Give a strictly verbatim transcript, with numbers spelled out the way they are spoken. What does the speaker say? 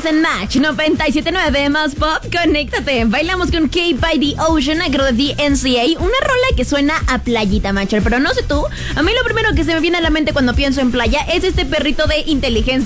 Estás en Match noventa y siete punto nueve más pop, conéctate. Bailamos con K by the Ocean, agro de D N C A, una rola que suena a playita, Matcher. Pero no sé tú, a mí lo primero que se me viene a la mente cuando pienso en playa es este perrito de inteligencia